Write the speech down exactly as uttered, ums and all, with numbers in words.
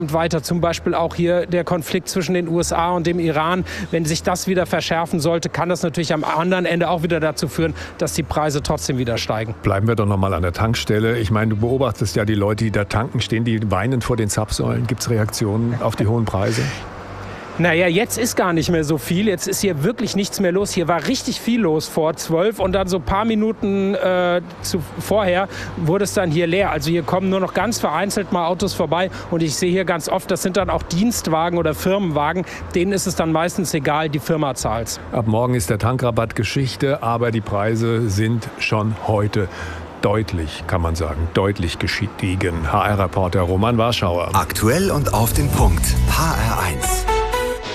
Und weiter zum Beispiel auch hier der Konflikt zwischen den U S A und dem Iran. Wenn sich das wieder verschärfen sollte, kann das natürlich am anderen Ende auch wieder dazu führen, dass die Preise trotzdem wieder steigen. Bleiben wir doch noch mal an der Tankstelle. Ich meine, du beobachtest ja die Leute, die da tanken, stehen die weinend vor den Zapfsäulen. Gibt es Reaktionen auf die hohen Preise? Naja, jetzt ist gar nicht mehr so viel. Jetzt ist hier wirklich nichts mehr los. Hier war richtig viel los vor zwölf und dann so ein paar Minuten äh, zu, vorher wurde es dann hier leer. Also hier kommen nur noch ganz vereinzelt mal Autos vorbei und ich sehe hier ganz oft, das sind dann auch Dienstwagen oder Firmenwagen. Denen ist es dann meistens egal, die Firma zahlt's. Ab morgen ist der Tankrabatt Geschichte, aber die Preise sind schon heute deutlich, kann man sagen, deutlich gestiegen. H R-Reporter Roman Warschauer. Aktuell und auf den Punkt. H R eins.